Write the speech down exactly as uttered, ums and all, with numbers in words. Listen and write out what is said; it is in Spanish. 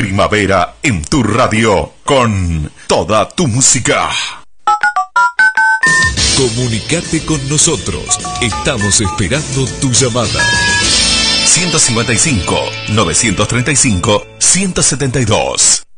primavera en tu radio con toda tu música. Comunicate con nosotros. Estamos esperando tu llamada. ciento cincuenta y cinco, novecientos treinta y cinco, ciento setenta y dos.